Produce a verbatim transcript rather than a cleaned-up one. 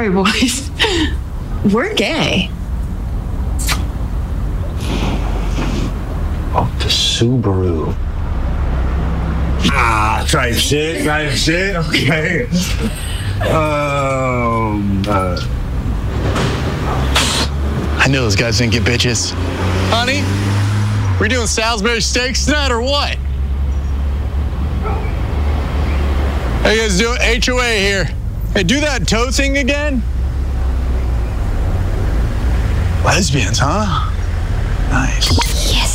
sorry, boys. We're gay. Oh, the Subaru. Ah, type shit, type shit. Okay. Um. Uh, I knew those guys didn't get bitches. Honey, we doing Salisbury steaks tonight or what? How you guys doing? H O A here. Hey, do that toe thing again. Lesbians, huh? Nice.